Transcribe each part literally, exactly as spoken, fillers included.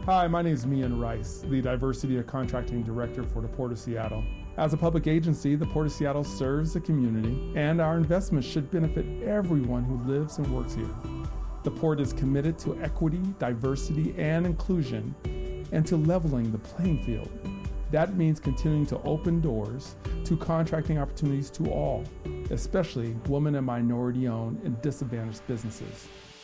Hi, my name is Mian Rice, the Diversity and Contracting Director for the Port of Seattle. As a public agency, the Port of Seattle serves the community, and our investments should benefit everyone who lives and works here. The Port is committed to equity, diversity, and inclusion, and to leveling the playing field. That means continuing to open doors to contracting opportunities to all, especially women and minority-owned and disadvantaged businesses.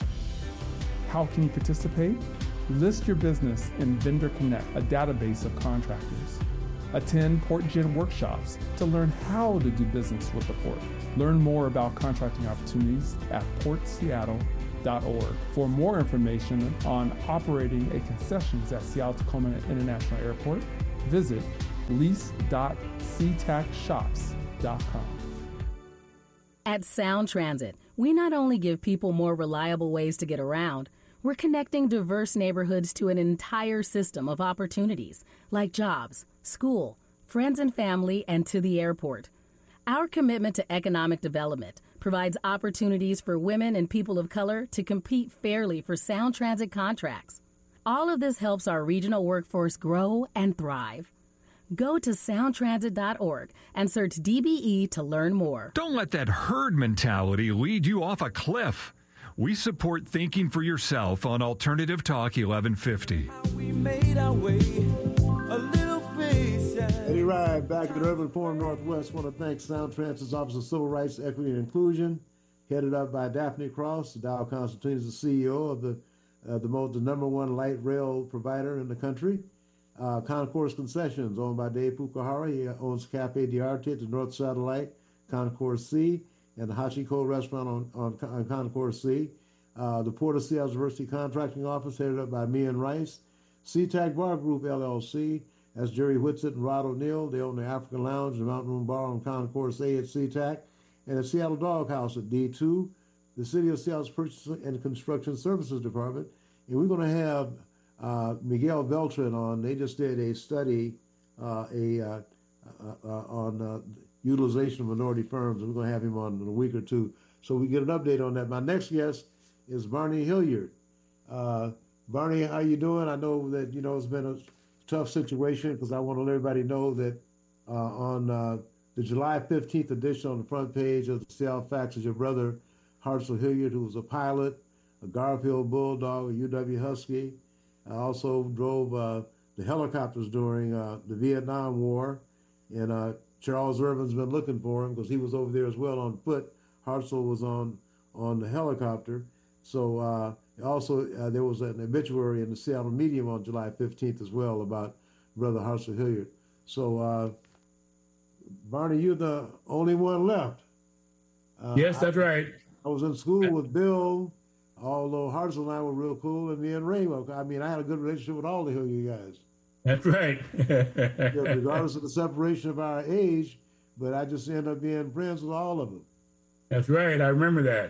How can you participate? List your business in Vendor Connect, a database of contractors. Attend PortGen workshops to learn how to do business with the Port. Learn more about contracting opportunities at port seattle dot org. For more information on operating a concessions at Seattle-Tacoma International Airport, visit lease dot c tac shops dot com. At Sound Transit, we not only give people more reliable ways to get around, we're connecting diverse neighborhoods to an entire system of opportunities like jobs, school, friends and family, and to the airport. Our commitment to economic development provides opportunities for women and people of color to compete fairly for Sound Transit contracts. All of this helps our regional workforce grow and thrive. Go to sound transit dot org and search D B E to learn more. Don't let that herd mentality lead you off a cliff. We support thinking for yourself on Alternative Talk eleven fifty. We made our way a little bit. Eddie Ride back at the Urban Forum Northwest. I want to thank Sound Transit's Office of Civil Rights, Equity, and Inclusion, headed up by Daphne Cross. Dow Constantine is the C E O of the uh, the, most, the number one light rail provider in the country. Uh, Concourse Concessions, owned by Dave Fukuhara. He owns Cafe D'Arte at the North Satellite, Concourse C, and the Hachiko restaurant on, on, on Concourse C. Uh, the Port of Seattle Diversity Contracting Office, headed up by Mian Rice. SeaTac Bar Group, L L C. That's Jerry Whitsett and Rod O'Neill. They own the African Lounge, the Mountain Room Bar on Concourse A at SeaTac, and the Seattle Dog House at D two. The City of Seattle's Purchasing and Construction Services Department. And we're going to have uh, Miguel Beltran on. They just did a study uh, a uh, uh, uh, on uh, utilization of minority firms, and we're going to have him on in a week or two. So we get an update on that. My next guest is Barney Hilliard. Uh, Barney, how you doing? I know that, you know, it's been a tough situation, because I want to let everybody know that uh, on uh, the July fifteenth edition on the front page of the Seattle Facts is your brother, Hartzell Hilliard, who was a pilot, a Garfield Bulldog, a U W Husky. I also drove uh, the helicopters during uh, the Vietnam War, and uh, Charles Irvin's been looking for him because he was over there as well on foot. Hartzell was on on the helicopter. So uh, also uh, there was an obituary in the Seattle Medium on July fifteenth as well about Brother Hartzell Hilliard. So uh, Barney, you're the only one left. Uh, yes, that's I, right. I was in school with Bill, although Hartzell and I were real cool, and me and Ray. I mean, I had a good relationship with all the Hilliard guys. That's right. Yeah, regardless of the separation of our age, but I just ended up being friends with all of them. That's right. I remember that.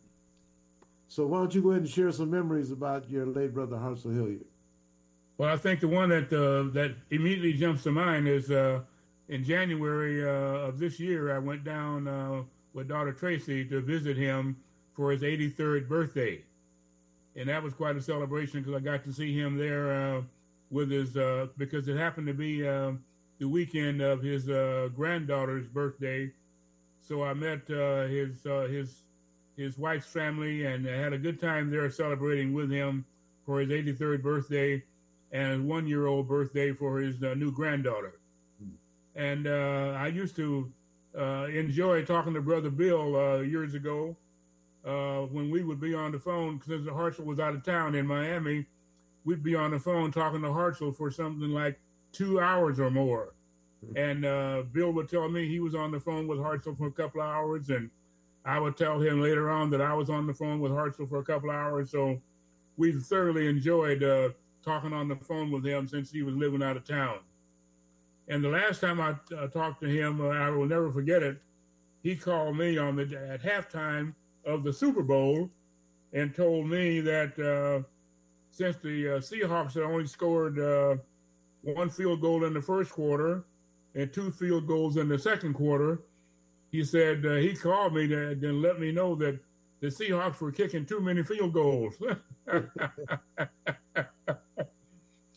So why don't you go ahead and share some memories about your late brother, Hartzell Hilliard? Well, I think the one that uh, that immediately jumps to mind is uh, in January uh, of this year, I went down uh, with daughter Tracy to visit him for his eighty-third birthday. And that was quite a celebration, because I got to see him there uh, with his, uh, because it happened to be uh, the weekend of his uh, granddaughter's birthday. So I met uh, his uh, his his wife's family, and I had a good time there celebrating with him for his eighty-third birthday and his one-year-old birthday for his uh, new granddaughter. Mm-hmm. And uh, I used to uh, enjoy talking to Brother Bill uh, years ago uh, when we would be on the phone, because Hartzell was out of town in Miami. We'd be on the phone talking to Hartzell for something like two hours or more. Mm-hmm. And uh, Bill would tell me he was on the phone with Hartzell for a couple of hours, and I would tell him later on that I was on the phone with Hartzell for a couple of hours. So we thoroughly enjoyed uh, talking on the phone with him since he was living out of town. And the last time I uh, talked to him, uh, I will never forget it. He called me on the at halftime of the Super Bowl and told me that uh, since the uh, Seahawks had only scored uh, one field goal in the first quarter and two field goals in the second quarter, he said uh, he called me to, to let me know that the Seahawks were kicking too many field goals.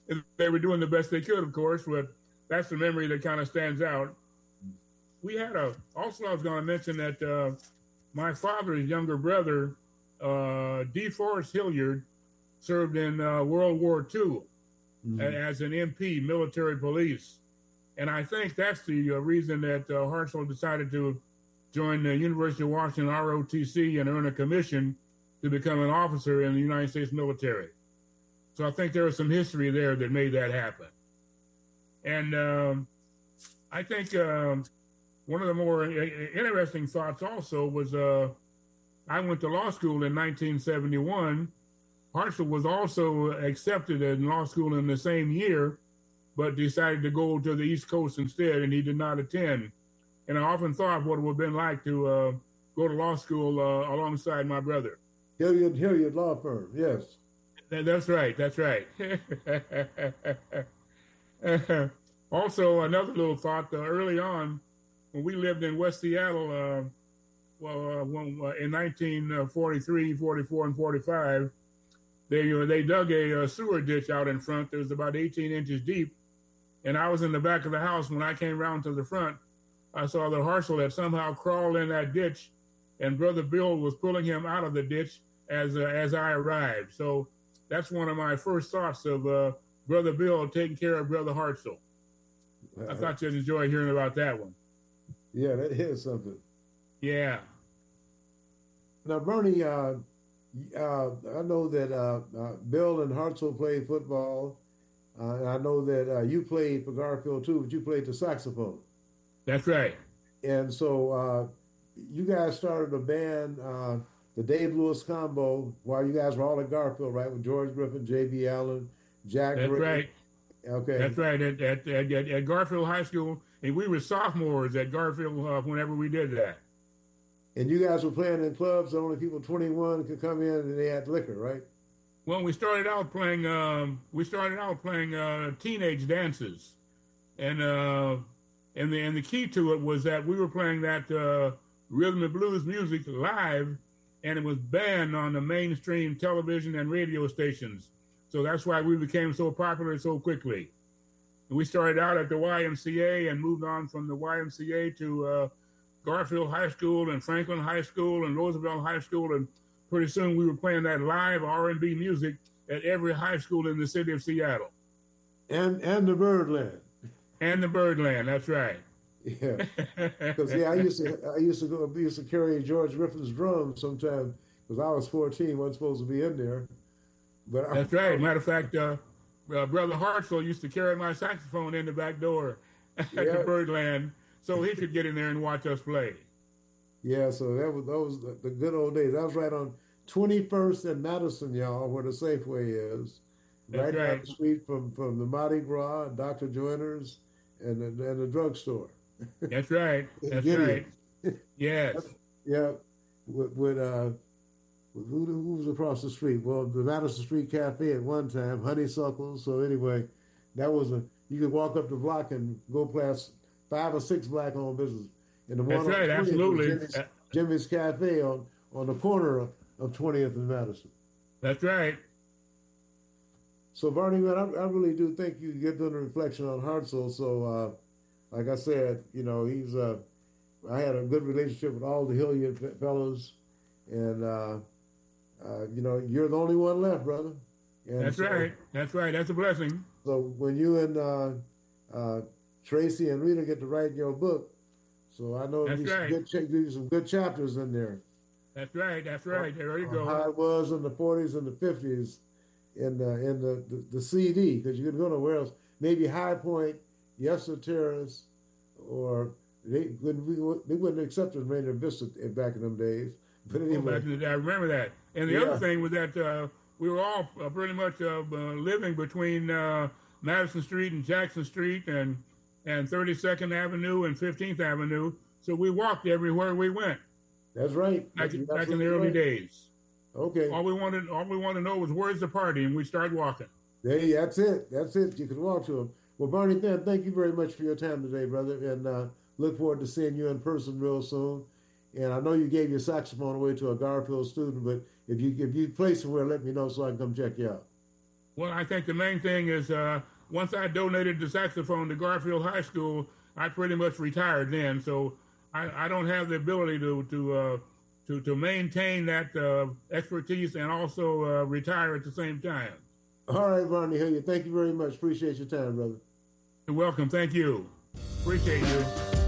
they were doing the best they could, of course, but that's the memory that kind of stands out. We had a, also I was going to mention that uh, my father's younger brother, uh, DeForest Hilliard, served in uh, World War Two mm-hmm. as an M P, military police. And I think that's the uh, reason that uh, Hartzell decided to join the University of Washington R O T C and earn a commission to become an officer in the United States military. So I think there was some history there that made that happen. And um, I think um, one of the more interesting thoughts also was uh, I went to law school in nineteen seventy-one. Hartzell was also accepted in law school in the same year, but decided to go to the East Coast instead, and he did not attend. And I often thought what it would have been like to uh, go to law school uh, alongside my brother. Hilliard, Hilliard Law Firm, yes. That, that's right, that's right. Also, another little thought, uh, early on, when we lived in West Seattle, uh, well, uh, when, uh, in nineteen forty-three, forty-four, and forty-five, they uh, they dug a, a sewer ditch out in front that was about eighteen inches deep, and I was in the back of the house. When I came around to the front, I saw that Hartzell had somehow crawled in that ditch, and Brother Bill was pulling him out of the ditch as uh, as I arrived. So that's one of my first thoughts of uh, Brother Bill taking care of Brother Hartzell. I thought you'd enjoy hearing about that one. Yeah, that is something. Yeah. Now, Bernie, uh, uh, I know that uh, uh, Bill and Hartzell played football, uh, and I know that uh, you played for Garfield too, but you played the saxophone. That's right. And so uh, you guys started a band, uh, the Dave Lewis Combo, while you guys were all at Garfield, right? With George Griffin, J B Allen, Jack That's Gray. right. Okay. That's right. At, at, at, at Garfield High School, and we were sophomores at Garfield uh, whenever we did that. And you guys were playing in clubs that only people twenty-one could come in, and they had liquor, right? Well, we started out playing. Um, we started out playing uh, teenage dances, and uh, and the and the key to it was that we were playing that uh, rhythm and blues music live, and it was banned on the mainstream television and radio stations. So that's why we became so popular so quickly. And we started out at the Y M C A and moved on from the Y M C A to uh, Garfield High School and Franklin High School and Roosevelt High School. And pretty soon we were playing that live R and B music at every high school in the city of Seattle. And and the Birdland. And the Birdland, that's right. Yeah. Because, yeah, I used to I used to go I used to carry George Griffin's drums sometimes because I was fourteen, wasn't supposed to be in there. But That's I, right. Matter of fact, uh, uh, Brother Hartzell used to carry my saxophone in the back door at yeah. the Birdland so he could get in there and watch us play. Yeah, so that was, that was the, the good old days. That was right on twenty-first and Madison, y'all, where the Safeway is. That's right, right. down the street from, from the Mardi Gras, Doctor Joyner's, and the, and the drugstore. That's right. That's Gideon. right. Yes. Yeah. With, with uh, Who, who was across the street? Well, the Madison Street Cafe at one time, Honeysuckle. So anyway, that was a, you could walk up the block and go past five or six black-owned businesses. And the That's one right, on absolutely. Jimmy's, Jimmy's Cafe on, on the corner of, of twentieth and Madison. That's right. So, Barney, man, I, I really do think you get done a reflection on Hartzell. So, uh, like I said, you know, he's, uh, I had a good relationship with all the Hilliard fellows. And, uh, Uh, you know, you're the only one left, brother. And That's so, right. That's right. That's a blessing. So when you and uh, uh, Tracy and Rita get to write your book, so I know That's there's some, right. good ch- there's some good chapters in there. That's right. That's right. There you On go. how it was in the forties and the fifties in the in the, the, the C D, because you could go nowhere else. Maybe High Point, Yes Sir Terrace, or they wouldn't they wouldn't accept us Rainier Vista back in them days. But anyway, Go back to the, I remember that. And the Yeah. other thing was that uh, we were all uh, pretty much uh, uh, living between uh, Madison Street and Jackson Street and and thirty-second Avenue and fifteenth Avenue. So we walked everywhere we went. that's right. Back, That's back in the absolutely early right. days. Okay. All we wanted, all we wanted to know was where's the party, and we started walking. Hey, that's it. That's it. You can walk to them. Well, Barney Than, thank you very much for your time today, brother, and uh, look forward to seeing you in person real soon. And I know you gave your saxophone away to a Garfield student, but if you if you play somewhere, let me know so I can come check you out. Well, I think the main thing is uh, once I donated the saxophone to Garfield High School, I pretty much retired then. So I, I don't have the ability to to uh, to, to maintain that uh, expertise and also uh, retire at the same time. All right, Barney Hilliard, thank you very much. Appreciate your time, brother. You're welcome. Thank you. Appreciate you.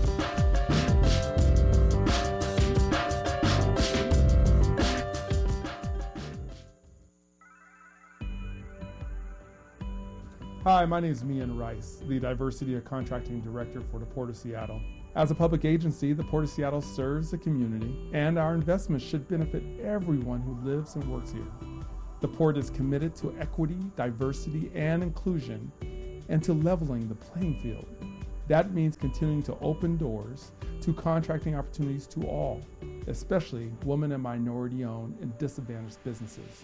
Hi, my name is Mian Rice, the Diversity of Contracting Director for the Port of Seattle. As a public agency, the Port of Seattle serves the community, and our investments should benefit everyone who lives and works here. The Port is committed to equity, diversity, and inclusion, and to leveling the playing field. That means continuing to open doors to contracting opportunities to all, especially women and minority-owned and disadvantaged businesses.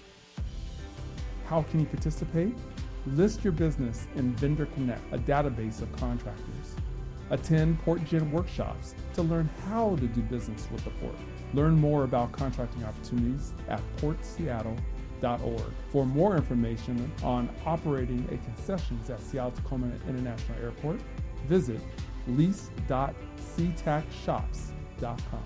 How can you participate? List your business in Vendor Connect, a database of contractors. Attend PortGen workshops to learn how to do business with the Port. Learn more about contracting opportunities at port seattle dot org. For more information on operating a concessions at Seattle-Tacoma International Airport, visit lease dot c tac shops dot com.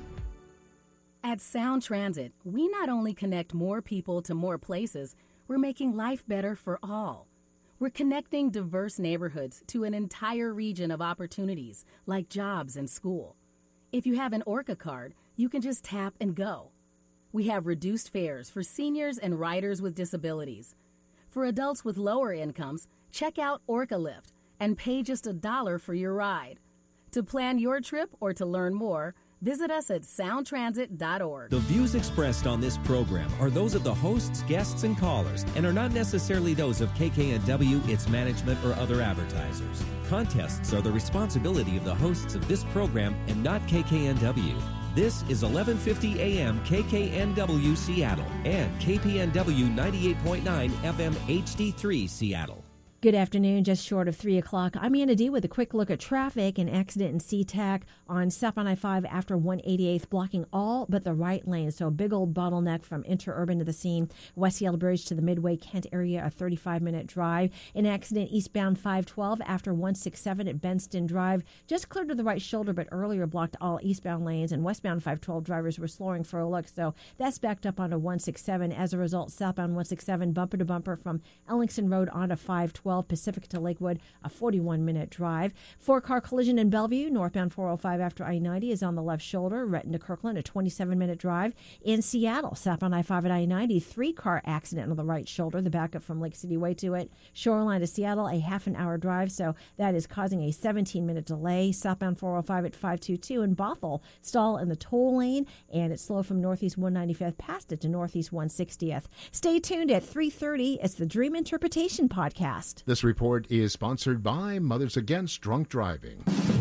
At Sound Transit, we not only connect more people to more places, we're making life better for all. We're connecting diverse neighborhoods to an entire region of opportunities, like jobs and school. If you have an Orca card, you can just tap and go. We have reduced fares for seniors and riders with disabilities. For adults with lower incomes, check out Orca Lift and pay just a dollar for your ride. To plan your trip or to learn more, visit us at sound transit dot org. The views expressed on this program are those of the hosts, guests, and callers, and are not necessarily those of K K N W, its management, or other advertisers. Contests are the responsibility of the hosts of this program and not K K N W. This is eleven fifty A M K K N W Seattle and K P N W ninety-eight point nine F M H D three Seattle. Good afternoon, just short of three o'clock. I'm Anna D with a quick look at traffic. An accident in SeaTac on southbound I five after one eighty-eighth, blocking all but the right lane. So a big old bottleneck from interurban to the scene. West Seattle Bridge to the Midway Kent area, a thirty-five minute drive. An accident eastbound five twelve after one sixty-seven at Benston Drive. Just cleared to the right shoulder, but earlier blocked all eastbound lanes. And westbound five twelve drivers were slowing for a look. So that's backed up onto one sixty-seven. As a result, southbound one sixty-seven bumper to bumper from Ellingson Road onto five twelve. Pacific to Lakewood, a forty-one minute drive. Four-car collision in Bellevue. Northbound four oh five after I ninety is on the left shoulder. Renton to Kirkland, a twenty-seven minute drive. In Seattle, southbound I five at I ninety, three-car accident on the right shoulder. The backup from Lake City Way to it. Shoreline to Seattle, a half an hour drive, so that is causing a seventeen minute delay. Southbound four oh five at five twenty-two in Bothell, stall in the toll lane, and it's slow from Northeast one ninety-fifth past it to Northeast one sixtieth. Stay tuned at three thirty. It's the Dream Interpretation Podcast. This report is sponsored by Mothers Against Drunk Driving.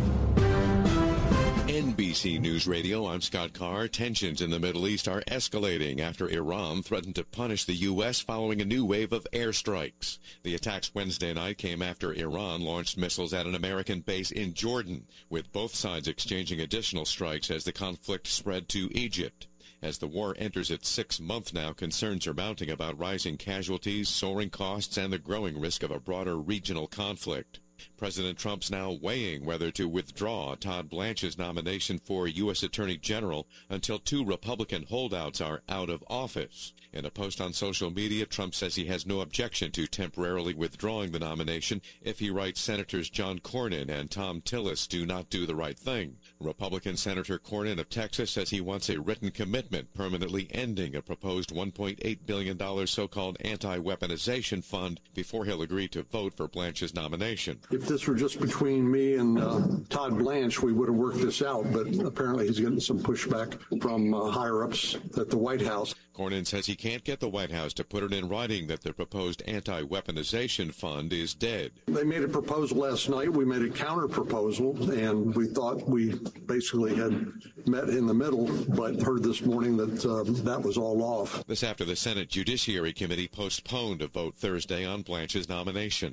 N B C News Radio, I'm Scott Carr. Tensions in the Middle East are escalating after Iran threatened to punish the U S following a new wave of airstrikes. The attacks Wednesday night came after Iran launched missiles at an American base in Jordan, with both sides exchanging additional strikes as the conflict spread to Egypt. As the war enters its sixth month now, concerns are mounting about rising casualties, soaring costs, and the growing risk of a broader regional conflict. President Trump's now weighing whether to withdraw Todd Blanche's nomination for U S Attorney General until two Republican holdouts are out of office. In a post on social media, Trump says he has no objection to temporarily withdrawing the nomination if he writes Senators John Cornyn and Tom Tillis do not do the right thing. Republican Senator Cornyn of Texas says he wants a written commitment permanently ending a proposed one point eight billion dollars so-called anti-weaponization fund before he'll agree to vote for Blanche's nomination. If this were just between me and uh, Todd Blanche, we would have worked this out, but apparently he's getting some pushback from uh, higher-ups at the White House. Cornyn says he can't get the White House to put it in writing that the proposed anti-weaponization fund is dead. They made a proposal last night. We made a counter-proposal, and we thought we basically had met in the middle, but heard this morning that uh, that was all off. This after the Senate Judiciary Committee postponed a vote Thursday on Blanche's nomination.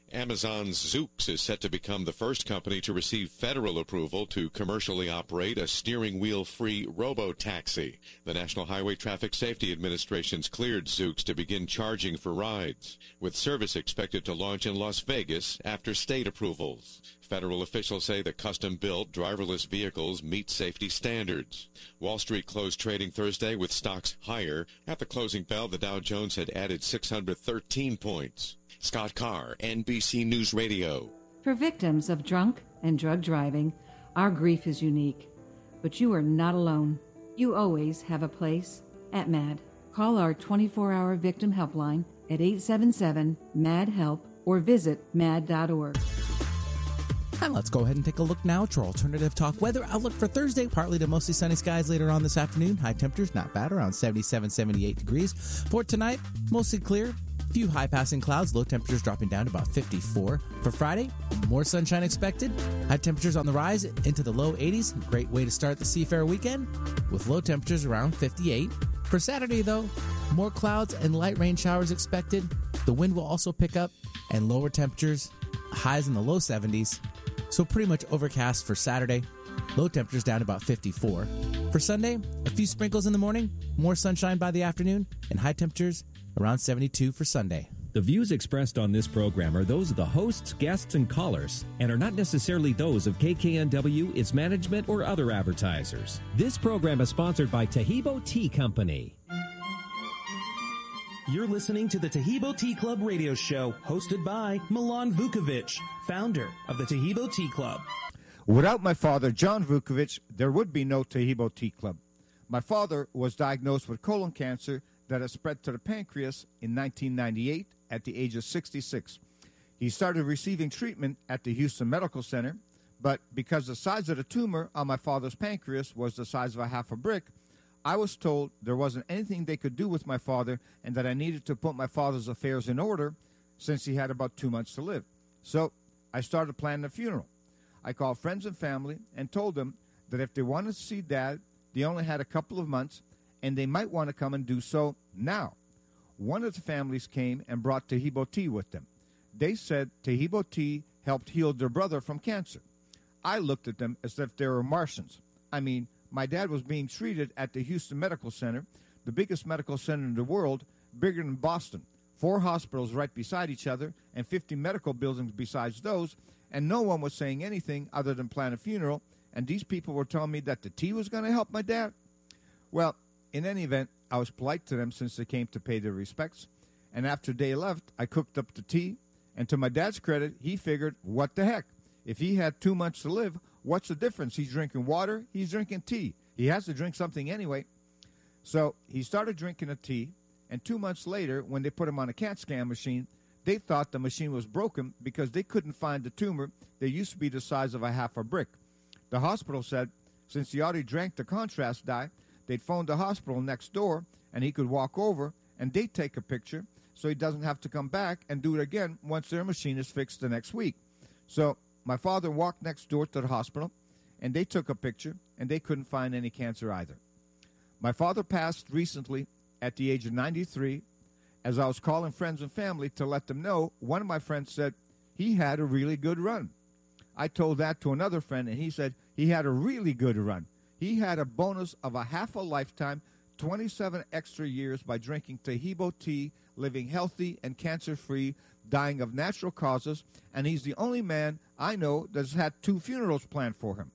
Amazon's Zoox is set to become the first company to receive federal approval to commercially operate a steering wheel-free robo-taxi. The National Highway Traffic Safety Administration's cleared Zoox to begin charging for rides, with service expected to launch in Las Vegas after state approvals. Federal officials say the custom-built driverless vehicles meet safety standards. Wall Street closed trading Thursday with stocks higher. At the closing bell, the Dow Jones had added six hundred thirteen points. Scott Carr, N B C News Radio. For victims of drunk and drug driving, our grief is unique. But you are not alone. You always have a place at MAD. Call our twenty-four hour victim helpline at eight seven seven, M A D, HELP or visit mad dot org. And let's go ahead and take a look now at your alternative talk weather outlook for Thursday. Partly to mostly sunny skies later on this afternoon. High temperatures, not bad, around seventy-seven, seventy-eight degrees. For tonight, mostly clear. Few high passing clouds, low temperatures dropping down to about fifty-four. For Friday, more sunshine expected. High temperatures on the rise into the low eighties. Great way to start the Seafair weekend with low temperatures around fifty-eight. For Saturday, though, more clouds and light rain showers expected. The wind will also pick up and lower temperatures, highs in the low seventies. So pretty much overcast for Saturday. Low temperatures down to about fifty-four. For Sunday, a few sprinkles in the morning, more sunshine by the afternoon, and high temperatures around seventy-two for Sunday. The views expressed on this program are those of the hosts, guests, and callers, and are not necessarily those of K K N W, its management, or other advertisers. This program is sponsored by Taheebo Tea Company. You're listening to the Taheebo Tea Club radio show, hosted by Milan Vukovic, founder of the Taheebo Tea Club. Without my father, John Vukovic, there would be no Taheebo Tea Club. My father was diagnosed with colon cancer that had spread to the pancreas in nineteen ninety-eight at the age of sixty-six. He started receiving treatment at the Houston Medical Center, but because the size of the tumor on my father's pancreas was the size of a half a brick, I was told there wasn't anything they could do with my father and that I needed to put my father's affairs in order since he had about two months to live. So I started planning a funeral. I called friends and family and told them that if they wanted to see Dad, they only had a couple of months and they might want to come and do so now. One of the families came and brought Taheebo tea with them. They said Taheebo tea helped heal their brother from cancer. I looked at them as if they were Martians. I mean, my dad was being treated at the Houston Medical Center, the biggest medical center in the world, bigger than Boston. Four hospitals right beside each other and fifty medical buildings besides those, and no one was saying anything other than plan a funeral, and these people were telling me that the tea was going to help my dad? Well, in any event, I was polite to them since they came to pay their respects, and after they left, I cooked up the tea, and to my dad's credit, he figured, what the heck? If he had two months to live, what's the difference? He's drinking water, he's drinking tea. He has to drink something anyway. So he started drinking the tea, and two months later, when they put him on a CAT scan machine, they thought the machine was broken because they couldn't find the tumor that used to be the size of a half a brick. The hospital said, since he already drank the contrast dye, they'd phone the hospital next door, and he could walk over, and they'd take a picture, so he doesn't have to come back and do it again once their machine is fixed the next week. So my father walked next door to the hospital, and they took a picture, and they couldn't find any cancer either. My father passed recently at the age of ninety-three. As I was calling friends and family to let them know, one of my friends said he had a really good run. I told that to another friend, and he said he had a really good run. He had a bonus of a half a lifetime, twenty-seven extra years by drinking Taheebo tea, living healthy and cancer-free, dying of natural causes, and he's the only man I know that's had two funerals planned for him.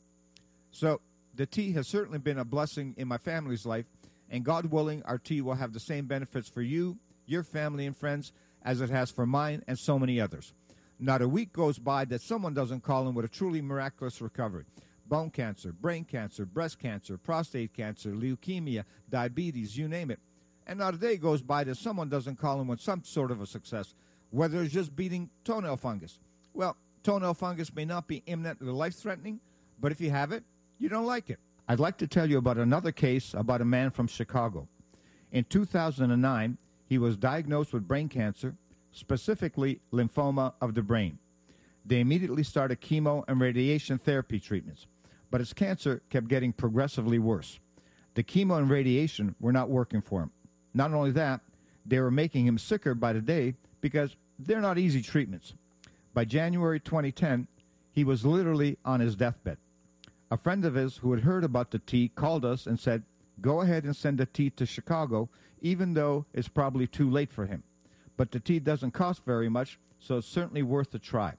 So the tea has certainly been a blessing in my family's life, and God willing, our tea will have the same benefits for you, your family and friends, as it has for mine and so many others. Not a week goes by that someone doesn't call in with a truly miraculous recovery. Bone cancer, brain cancer, breast cancer, prostate cancer, leukemia, diabetes, you name it. And not a day goes by that someone doesn't call in with some sort of a success, whether it's just beating toenail fungus. Well, toenail fungus may not be imminently life-threatening, but if you have it, you don't like it. I'd like to tell you about another case about a man from Chicago. In two thousand nine, he was diagnosed with brain cancer, specifically lymphoma of the brain. They immediately started chemo and radiation therapy treatments, but his cancer kept getting progressively worse. The chemo and radiation were not working for him. Not only that, they were making him sicker by the day because they're not easy treatments. By January twenty ten, he was literally on his deathbed. A friend of his who had heard about the tea called us and said, go ahead and send the tea to Chicago, even though it's probably too late for him. But the tea doesn't cost very much, so it's certainly worth a try.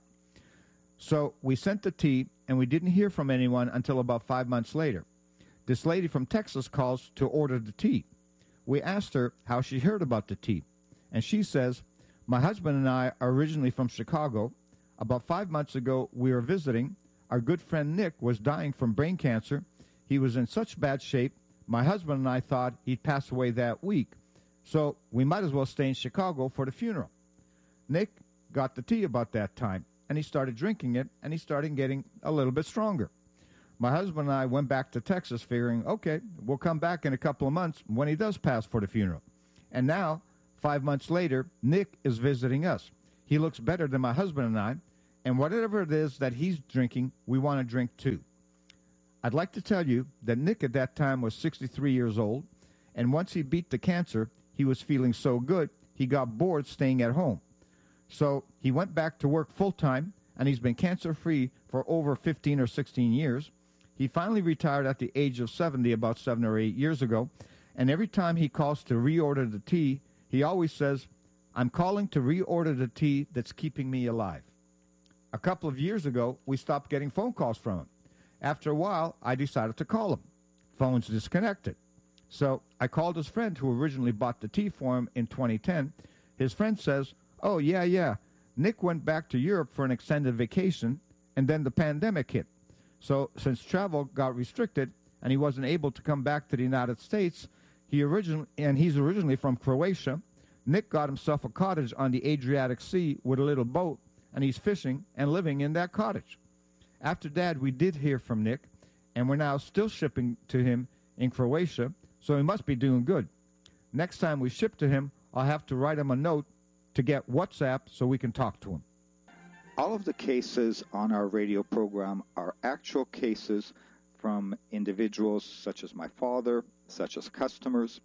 So we sent the tea, and we didn't hear from anyone until about five months later. This lady from Texas calls to order the tea. We asked her how she heard about the tea, and she says, my husband and I are originally from Chicago. About five months ago, we were visiting. Our good friend Nick was dying from brain cancer. He was in such bad shape, my husband and I thought he'd pass away that week, so we might as well stay in Chicago for the funeral. Nick got the tea about that time, and he started drinking it, and he started getting a little bit stronger. My husband and I went back to Texas figuring, okay, we'll come back in a couple of months when he does pass for the funeral. And now, five months later, Nick is visiting us. He looks better than my husband and I, and whatever it is that he's drinking, we want to drink too. I'd like to tell you that Nick at that time was sixty-three years old, and once he beat the cancer, he was feeling so good, he got bored staying at home. So he went back to work full-time, and he's been cancer-free for over fifteen or sixteen years. He finally retired at the age of seventy about seven or eight years ago, and every time he calls to reorder the tea, he always says, I'm calling to reorder the tea that's keeping me alive. A couple of years ago, we stopped getting phone calls from him. After a while, I decided to call him. Phone's disconnected. So I called his friend who originally bought the tea for him in twenty ten. His friend says, oh, yeah, yeah, Nick went back to Europe for an extended vacation, and then the pandemic hit. So since travel got restricted and he wasn't able to come back to the United States, he originally, and he's originally from Croatia, Nick got himself a cottage on the Adriatic Sea with a little boat, and he's fishing and living in that cottage. After that, we did hear from Nick, and we're now still shipping to him in Croatia, so he must be doing good. Next time we ship to him, I'll have to write him a note to get WhatsApp so we can talk to him. All of the cases on our radio program are actual cases from individuals such as my father, such as customers.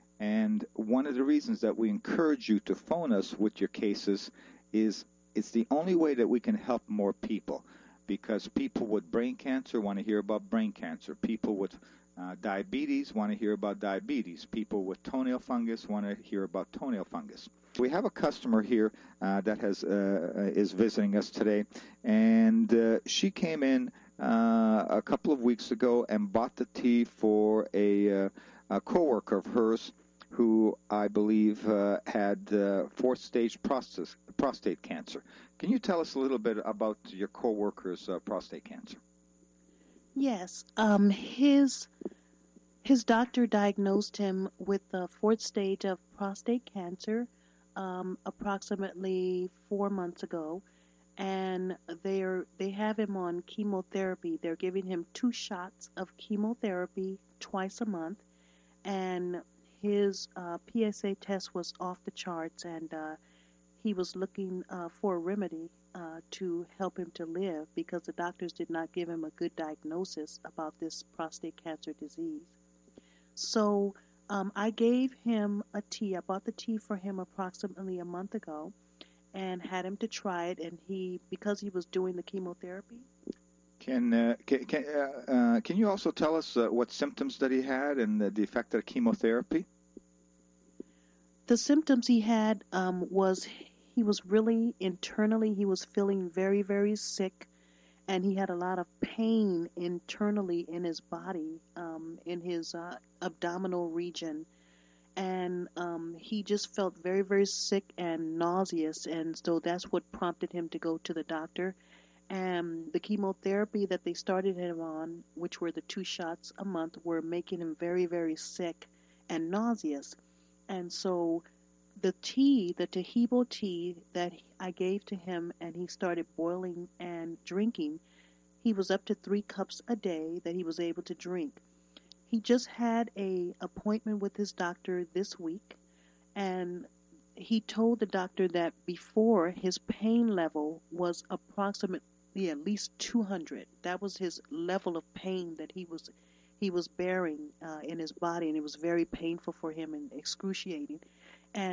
And one of the reasons that we encourage you to phone us with your cases is it's the only way that we can help more people, because people with brain cancer want to hear about brain cancer. People with uh, diabetes want to hear about diabetes. People with toenail fungus want to hear about toenail fungus. We have a customer here uh, that has uh, is visiting us today, and uh, she came in uh, a couple of weeks ago and bought the tea for a, uh, a coworker of hers who I believe uh, had uh, fourth-stage prostate, prostate cancer. Can you tell us a little bit about your coworker's uh, prostate cancer? Yes, um, his his doctor diagnosed him with the fourth stage of prostate cancer um, approximately four months ago, and they're they have him on chemotherapy. They're giving him two shots of chemotherapy twice a month, and his uh, P S A test was off the charts, and uh, he was looking uh, for a remedy uh, to help him to live, because the doctors did not give him a good diagnosis about this prostate cancer disease. So um, I gave him a tea. I bought the tea for him approximately a month ago and had him to try it, and he, because he was doing the chemotherapy. Can uh, can can, uh, uh, can you also tell us uh, what symptoms that he had and the, the effect of chemotherapy? The symptoms he had um, was he was really internally, he was feeling very, very sick, and he had a lot of pain internally in his body, um, in his uh, abdominal region. And um, he just felt very, very sick and nauseous, and so that's what prompted him to go to the doctor. And the chemotherapy that they started him on, which were the two shots a month, were making him very, very sick and nauseous. And so the tea, the Taheebo tea that I gave to him, and he started boiling and drinking, he was up to three cups a day that he was able to drink. He just had a appointment with his doctor this week, and he told the doctor that before his pain level was approximately at least two hundred. That was his level of pain that he was he was bearing uh, in his body, and it was very painful for him and excruciating. And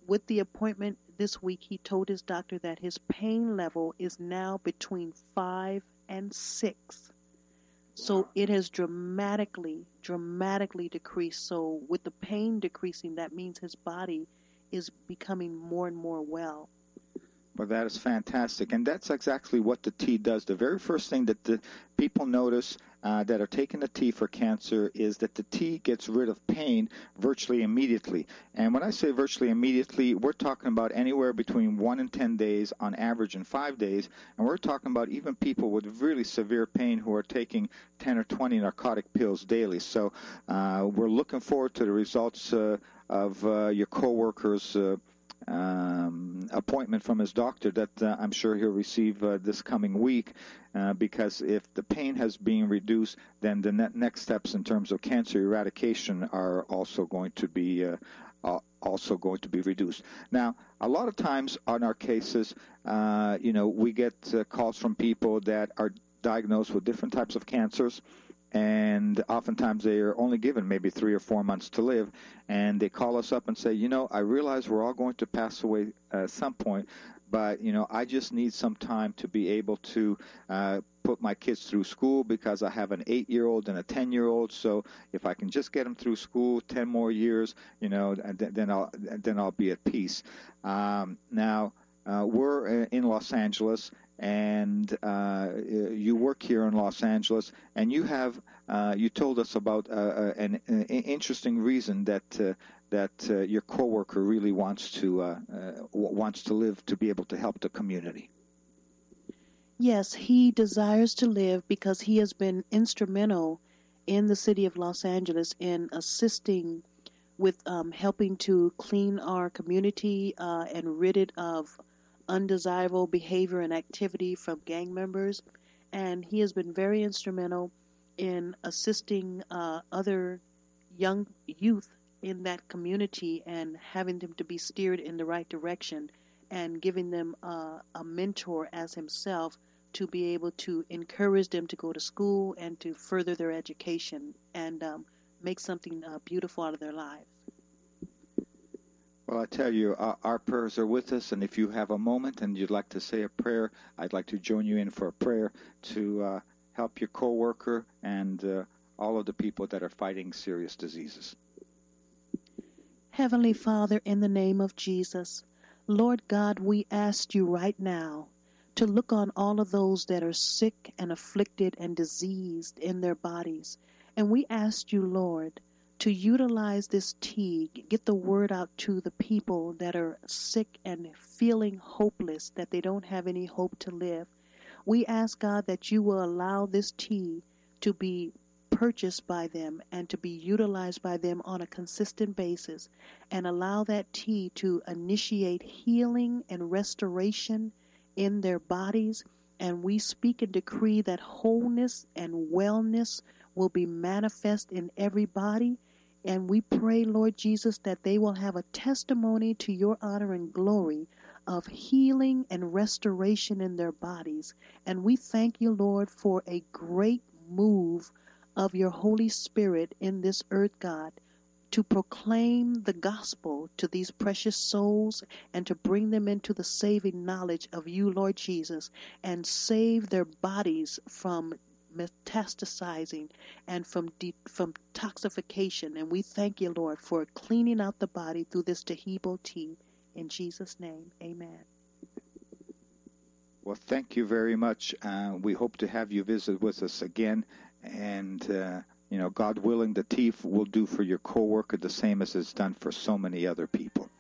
with the appointment this week, he told his doctor that his pain level is now between five and six. So it has dramatically, dramatically decreased. So with the pain decreasing, that means his body is becoming more and more well. Well, that is fantastic. And that's exactly what the tea does. The very first thing that the people notice uh, that are taking the tea for cancer is that the tea gets rid of pain virtually immediately. And when I say virtually immediately, we're talking about anywhere between one and ten days, on average in five days. And we're talking about even people with really severe pain who are taking ten or twenty narcotic pills daily. So uh, we're looking forward to the results uh, of uh, your coworkers' uh, Um, appointment from his doctor that uh, I'm sure he'll receive uh, this coming week, uh, because if the pain has been reduced, then the ne- next steps in terms of cancer eradication are also going to be uh, uh, also going to be reduced. Now, a lot of times on our cases, uh, you know, we get uh, calls from people that are diagnosed with different types of cancers, and oftentimes they are only given maybe three or four months to live, and they call us up and say, you know, I realize we're all going to pass away at some point, but, you know, I just need some time to be able to uh, put my kids through school, because I have an eight-year-old and a ten-year-old, so if I can just get them through school ten more years, you know, then I'll, then I'll be at peace. Um, now, uh, we're in Los Angeles, and uh, you work here in Los Angeles, and you have uh, you told us about uh, an, an interesting reason that uh, that uh, your coworker really wants to uh, uh, wants to live to be able to help the community. Yes, he desires to live because he has been instrumental in the city of Los Angeles in assisting with um, helping to clean our community uh, and rid it of undesirable behavior and activity from gang members, and he has been very instrumental in assisting uh, other young youth in that community and having them to be steered in the right direction, and giving them uh, a mentor as himself to be able to encourage them to go to school and to further their education and um, make something uh, beautiful out of their lives. Well, I tell you, our, our prayers are with us, and if you have a moment and you'd like to say a prayer, I'd like to join you in for a prayer to uh, help your coworker and uh, all of the people that are fighting serious diseases. Heavenly Father, in the name of Jesus, Lord God, we ask you right now to look on all of those that are sick and afflicted and diseased in their bodies. And we ask you, Lord, to utilize this tea, get the word out to the people that are sick and feeling hopeless, that they don't have any hope to live. We ask, God, that you will allow this tea to be purchased by them and to be utilized by them on a consistent basis, and allow that tea to initiate healing and restoration in their bodies. And we speak and decree that wholeness and wellness will be manifest in every body. And we pray, Lord Jesus, that they will have a testimony to your honor and glory of healing and restoration in their bodies. And we thank you, Lord, for a great move of your Holy Spirit in this earth, God, to proclaim the gospel to these precious souls and to bring them into the saving knowledge of you, Lord Jesus, and save their bodies from metastasizing and from de- from toxification. And we thank you, Lord, for cleaning out the body through this Taheebo tea. In Jesus' name, amen. Well, thank you very much. Uh, we hope to have you visit with us again. And, uh, you know, God willing, the tea will do for your coworker the same as it's done for so many other people.